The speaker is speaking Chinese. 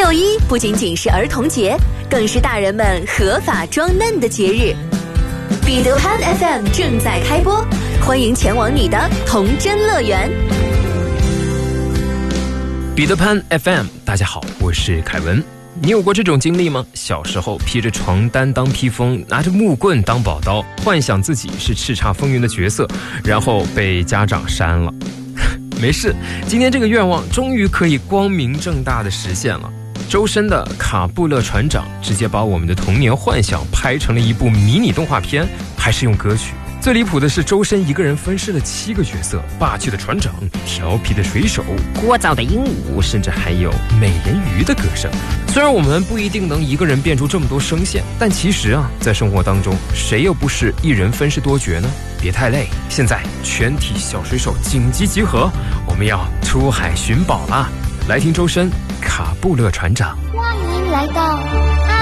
6·1不仅仅是儿童节，更是大人们合法装嫩的节日。彼得潘 FM 正在开播，欢迎前往你的童真乐园。 彼得潘 FM， 大家好，我是凯文。你有过这种经历吗？小时候披着床单当披风，拿着木棍当宝刀，幻想自己是叱咤风云的角色，然后被家长删了。没事，今天这个愿望终于可以光明正大的实现了。周深的《卡布勒船长》直接把我们的童年幻想拍成了一部迷你动画片，还是用歌曲。最离谱的是，周深一个人分饰了7个角色：霸气的船长、调皮的水手、聒噪的鹦鹉，甚至还有美人鱼的歌声。虽然我们不一定能一个人变出这么多声线，但其实啊，在生活当中，谁又不是一人分饰多角呢？别太累，现在全体小水手紧急集合，我们要出海寻宝啦！来听周深《卡布勒船长》。 欢迎来到